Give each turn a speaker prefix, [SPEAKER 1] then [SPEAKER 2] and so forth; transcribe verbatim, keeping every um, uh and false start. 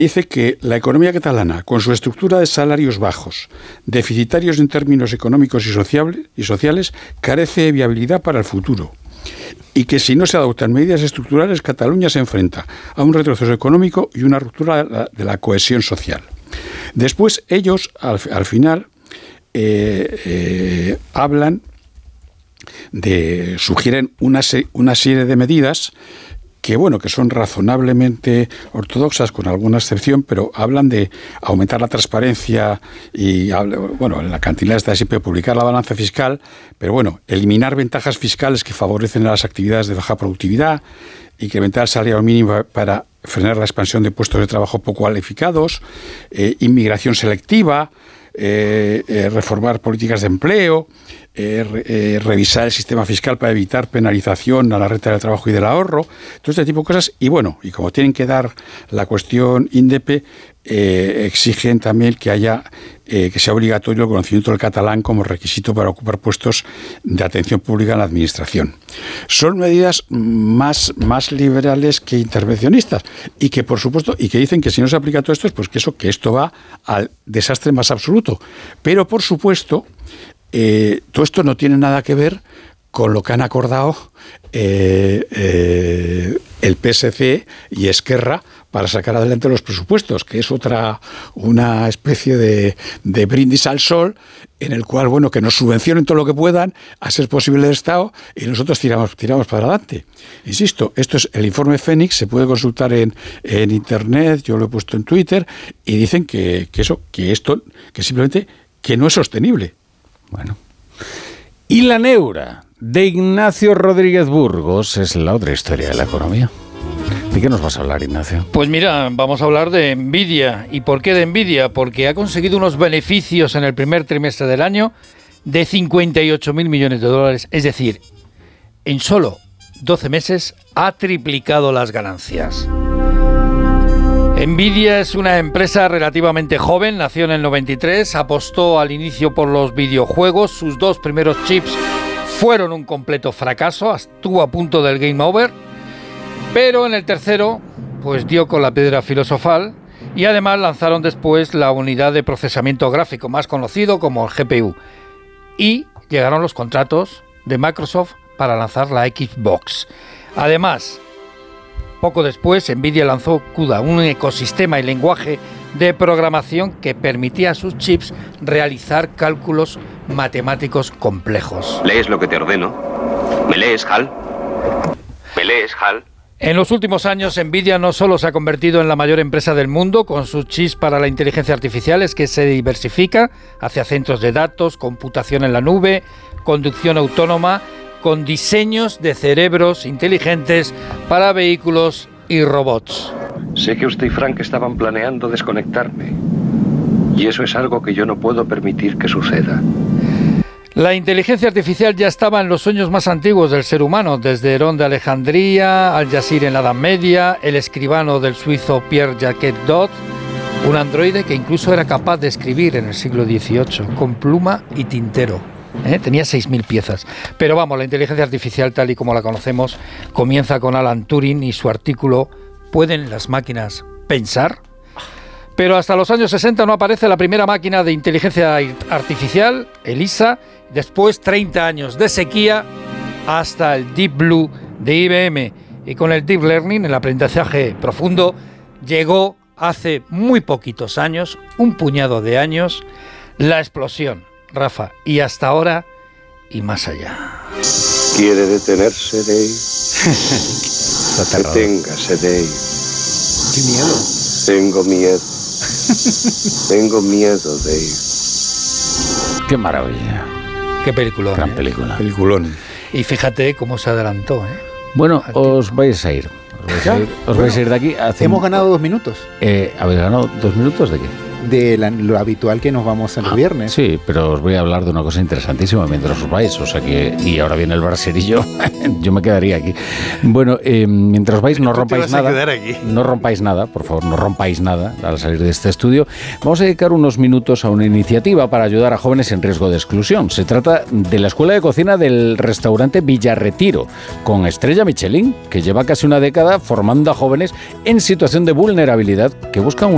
[SPEAKER 1] dice que la economía catalana, con su estructura de salarios bajos, deficitarios en términos económicos y, sociable, y sociales, carece de viabilidad para el futuro. Y que si no se adoptan medidas estructurales, Cataluña se enfrenta a un retroceso económico y una ruptura de la, de la cohesión social. Después, ellos, al, al final, eh, eh, hablan de, sugieren una, se, una serie de medidas que, bueno, que son razonablemente ortodoxas, con alguna excepción, pero hablan de aumentar la transparencia y, bueno, la cantinela está siempre publicar la balanza fiscal, pero bueno, eliminar ventajas fiscales que favorecen a las actividades de baja productividad, incrementar el salario mínimo para frenar la expansión de puestos de trabajo poco cualificados, eh, inmigración selectiva, eh, eh, reformar políticas de empleo, Eh, re, eh, revisar el sistema fiscal para evitar penalización a la renta del trabajo y del ahorro, todo este tipo de cosas. Y bueno, y como tienen que dar la cuestión índepe, eh, exigen también que haya eh, que sea obligatorio el conocimiento del catalán como requisito para ocupar puestos de atención pública en la administración. Son medidas más, más liberales que intervencionistas y que, por supuesto, y que dicen que si no se aplica todo esto, pues que eso, que esto va al desastre más absoluto. Pero, por supuesto, Eh, todo esto no tiene nada que ver con lo que han acordado eh, eh, el P S C y Esquerra para sacar adelante los presupuestos, que es otra, una especie de, de brindis al sol, en el cual, bueno, que nos subvencionen todo lo que puedan, a ser posible el Estado, y nosotros tiramos, tiramos para adelante. Insisto, esto es el informe Fénix, se puede consultar en, en Internet, yo lo he puesto en Twitter, y dicen que, que eso, que esto, que simplemente, que no es sostenible.
[SPEAKER 2] Bueno. Y la neura de Ignacio Rodríguez Burgos es la otra historia de la economía. ¿De qué nos vas a hablar, Ignacio?
[SPEAKER 3] Pues mira, vamos a hablar de Nvidia. ¿Y por qué de Nvidia? Porque ha conseguido unos beneficios en el primer trimestre del año de cincuenta y ocho mil millones de dólares. Es decir, en solo doce meses ha triplicado las ganancias. Nvidia es una empresa relativamente joven, nació en el noventa y tres, apostó al inicio por los videojuegos, sus dos primeros chips fueron un completo fracaso, estuvo a punto del game over, pero en el tercero pues dio con la piedra filosofal y además lanzaron después la unidad de procesamiento gráfico más conocido como el G P U y llegaron los contratos de Microsoft para lanzar la Xbox. Además, poco después, Nvidia lanzó CUDA, un ecosistema y lenguaje de programación que permitía a sus chips realizar cálculos matemáticos complejos.
[SPEAKER 4] ¿Lees lo que te ordeno? ¿Me lees, Hal? ¿Me lees, Hal?
[SPEAKER 3] En los últimos años, Nvidia no solo se ha convertido en la mayor empresa del mundo con sus chips para la inteligencia artificial, es que se diversifica hacia centros de datos, computación en la nube, conducción autónoma, con diseños de cerebros inteligentes para vehículos y robots.
[SPEAKER 5] Sé que usted y Frank estaban planeando desconectarme, y eso es algo que yo no puedo permitir que suceda.
[SPEAKER 3] La inteligencia artificial ya estaba en los sueños más antiguos del ser humano, desde Herón de Alejandría, Al-Yazir en la Edad Media, el escribano del suizo Pierre-Jacques Dot, un androide que incluso era capaz de escribir en el siglo dieciocho, con pluma y tintero. ¿Eh? Tenía seis mil piezas. Pero vamos, la inteligencia artificial tal y como la conocemos comienza con Alan Turing y su artículo ¿Pueden las máquinas pensar? Pero hasta los años sesenta no aparece la primera máquina de inteligencia artificial, ELISA, después treinta años de sequía hasta el Deep Blue de I B M. Y con el Deep Learning, el aprendizaje profundo, llegó hace muy poquitos años, un puñado de años, la explosión. Rafa, y hasta ahora y más allá.
[SPEAKER 5] ¿Quiere detenerse, Dave? Deténgase, Dave.
[SPEAKER 6] ¡Qué miedo!
[SPEAKER 5] Tengo miedo. Tengo miedo, Dave.
[SPEAKER 2] ¡Qué maravilla!
[SPEAKER 3] ¡Qué película!
[SPEAKER 2] Gran
[SPEAKER 3] ¿eh?
[SPEAKER 2] película.
[SPEAKER 1] Peliculón.
[SPEAKER 3] Y fíjate cómo se adelantó, ¿eh?
[SPEAKER 2] Bueno, os vais a ir. Os vais a ir, os
[SPEAKER 6] bueno,
[SPEAKER 2] vais a ir de aquí. Hace
[SPEAKER 6] hemos
[SPEAKER 2] un...
[SPEAKER 6] ganado dos minutos.
[SPEAKER 2] Eh, ¿Habéis ganado dos minutos de qué?
[SPEAKER 6] De la, lo habitual que nos vamos el
[SPEAKER 2] Ah,
[SPEAKER 6] viernes.
[SPEAKER 2] Sí, pero os voy a hablar de una cosa interesantísima mientras os vais, o sea que, y ahora viene el braserillo, yo me quedaría aquí. Bueno, eh, mientras os vais, no rompáis nada, no rompáis nada, por favor, no rompáis nada al salir de este estudio. Vamos a dedicar unos minutos a una iniciativa para ayudar a jóvenes en riesgo de exclusión. Se trata de la Escuela de Cocina del restaurante Villarretiro, con estrella Michelin, que lleva casi una década formando a jóvenes en situación de vulnerabilidad que buscan un